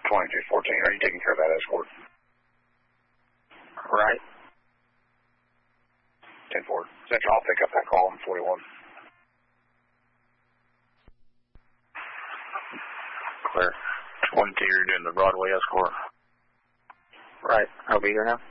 2214. Are you taking care of that escort? Right. 10-4. Central, I'll pick up that call on 41. Clear. 22, you're doing the Broadway escort. Right. I'll be here now.